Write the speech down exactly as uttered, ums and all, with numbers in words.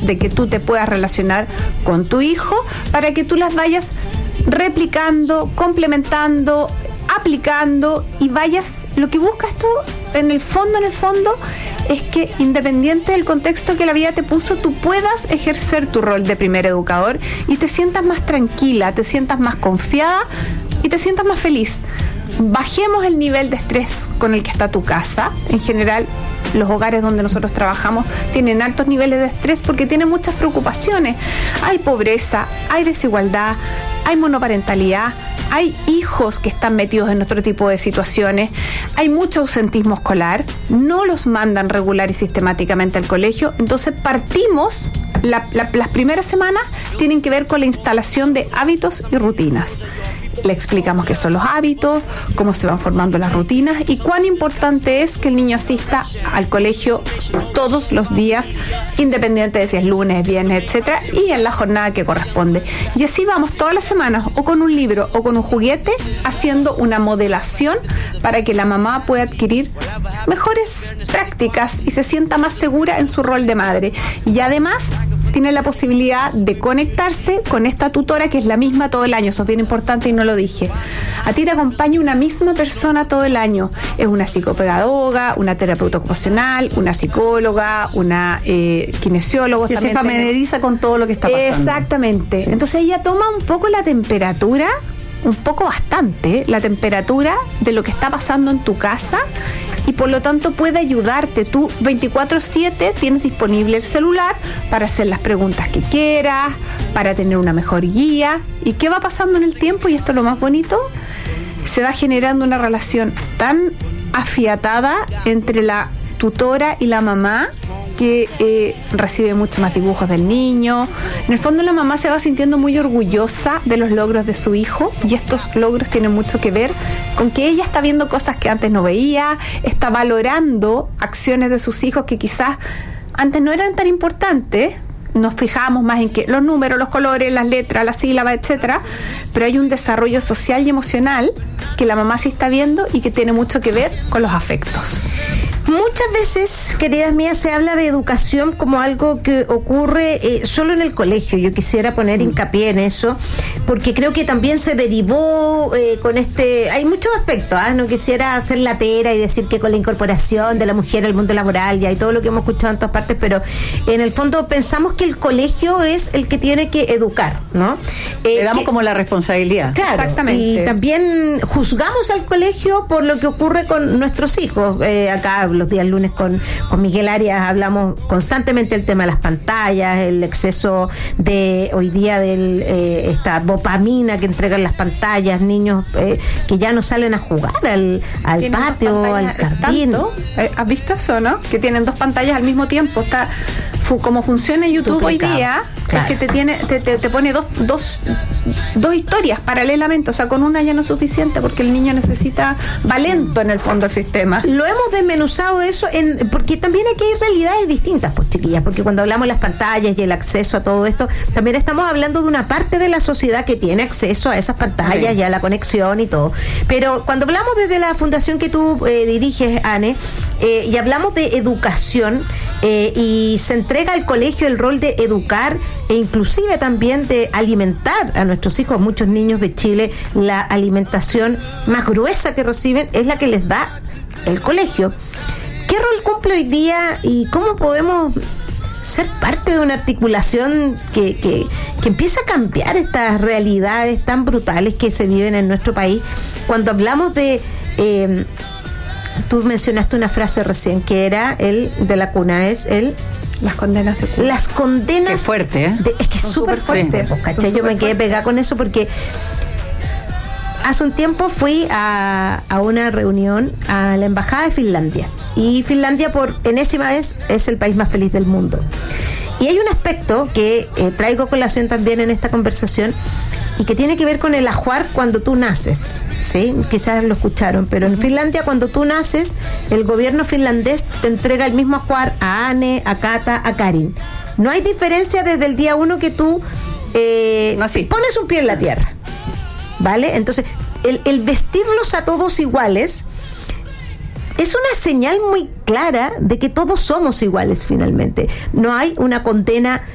de que tú te puedas relacionar con tu hijo para que tú las vayas replicando, complementando, aplicando y vayas, lo que buscas tú en el fondo, en el fondo es que independiente del contexto que la vida te puso, tú puedas ejercer tu rol de primer educador y te sientas más tranquila, te sientas más confiada y te sientas más feliz. Bajemos el nivel de estrés con el que está tu casa. En general, los hogares donde nosotros trabajamos tienen altos niveles de estrés porque tienen muchas preocupaciones. Hay pobreza, hay desigualdad, hay monoparentalidad, hay hijos que están metidos en otro tipo de situaciones, hay mucho ausentismo escolar, no los mandan regular y sistemáticamente al colegio. Entonces partimos, la, la, las primeras semanas tienen que ver con la instalación de hábitos y rutinas. Le explicamos qué son los hábitos, cómo se van formando las rutinas y cuán importante es que el niño asista al colegio todos los días, independiente de si es lunes, viernes, etcétera, y en la jornada que corresponde. Y así vamos todas las semanas, o con un libro o con un juguete, haciendo una modelación para que la mamá pueda adquirir mejores prácticas y se sienta más segura en su rol de madre. Y además tiene la posibilidad de conectarse con esta tutora que es la misma todo el año. Eso es bien importante y no lo dije. A ti te acompaña una misma persona todo el año. Es una psicopedagoga, una terapeuta ocupacional, una psicóloga, una eh, kinesióloga. Que se familiariza con todo lo que está pasando. Exactamente. Sí. Entonces ella toma un poco la temperatura, un poco bastante, la temperatura de lo que está pasando en tu casa y por lo tanto puede ayudarte. Tú veinticuatro siete tienes disponible el celular para hacer las preguntas que quieras, para tener una mejor guía. ¿Y qué va pasando en el tiempo? Y esto es lo más bonito, se va generando una relación tan afiatada entre la tutora y la mamá que eh, recibe mucho más dibujos del niño. En el fondo la mamá se va sintiendo muy orgullosa de los logros de su hijo y estos logros tienen mucho que ver con que ella está viendo cosas que antes no veía, está valorando acciones de sus hijos que quizás antes no eran tan importantes. Nos fijamos más en que los números, los colores, las letras, las sílabas, etcétera, pero hay un desarrollo social y emocional que la mamá sí está viendo y que tiene mucho que ver con los afectos. Muchas veces, queridas mías, se habla de educación como algo que ocurre eh, solo en el colegio. Yo quisiera poner hincapié en eso, porque creo que también se derivó eh, con este... Hay muchos aspectos, ¿eh? No quisiera hacer latera y decir que con la incorporación de la mujer al mundo laboral ya hay todo lo que hemos escuchado en todas partes, pero en el fondo pensamos que el colegio es el que tiene que educar, ¿no? Eh, Le damos que, como la responsabilidad. Claro, exactamente. Y también juzgamos al colegio por lo que ocurre con nuestros hijos. Eh, acá los días lunes con, con Miguel Arias hablamos constantemente del tema de las pantallas, el exceso de hoy día de eh, esta dopamina que entregan las pantallas, niños eh, que ya no salen a jugar al, al patio, al jardín. Tanto, eh, ¿has visto eso, no? Que tienen dos pantallas al mismo tiempo. Está fu, como funciona YouTube hoy día, claro. Es que te tiene te, te, te pone dos, dos, dos historias paralelamente, o sea, con una ya no es suficiente porque el niño necesita, va lento en el fondo el sistema. Lo hemos desmenuzado eso en, porque también aquí hay realidades distintas, pues chiquillas, porque cuando hablamos de las pantallas y el acceso a todo esto, también estamos hablando de una parte de la sociedad que tiene acceso a esas pantallas, sí, y a la conexión y todo. Pero cuando hablamos desde la fundación que tú eh, diriges, Anne, eh, y hablamos de educación, eh, y se entrega al colegio el rol de educar e inclusive también de alimentar a nuestros hijos. Muchos niños de Chile, la alimentación más gruesa que reciben es la que les da el colegio. ¿Qué rol cumple hoy día y cómo podemos ser parte de una articulación que, que, que empieza a cambiar estas realidades tan brutales que se viven en nuestro país? Cuando hablamos de... Eh, tú mencionaste una frase recién que era el de la cuna, es el... Las condenas de cuna. Las condenas... Qué fuerte, ¿eh? De, es que es súper fuerte, pues, ¿cachai? Yo me quedé pegada con eso porque... Hace un tiempo fui a, a una reunión a la Embajada de Finlandia. Y Finlandia, por enésima vez, es el país más feliz del mundo. Y hay un aspecto que eh, traigo a colación también en esta conversación y que tiene que ver con el ajuar cuando tú naces, ¿sí? Quizás lo escucharon, pero en Finlandia cuando tú naces, el gobierno finlandés te entrega el mismo ajuar a Anne, a Cata, a Karin. No hay diferencia desde el día uno que tú eh, pones un pie en la tierra. ¿Vale? Entonces, el, el vestirlos a todos iguales es una señal muy clara de que todos somos iguales finalmente. No hay una condena